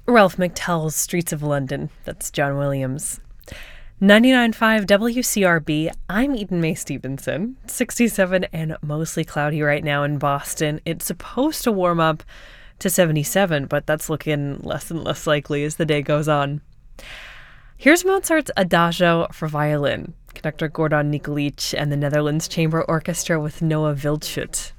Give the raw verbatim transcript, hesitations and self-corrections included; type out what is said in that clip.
Ralph McTell's Streets of London. That's John Williams. ninety-nine point five W C R B, I'm Eden Mae Stevenson. sixty-seven and mostly cloudy right now in Boston. It's supposed to warm up to seventy-seven, but that's looking less and less likely as the day goes on. Here's Mozart's Adagio for violin. Conductor Gordon Nikolic and the Netherlands Chamber Orchestra with Noah Wildschut.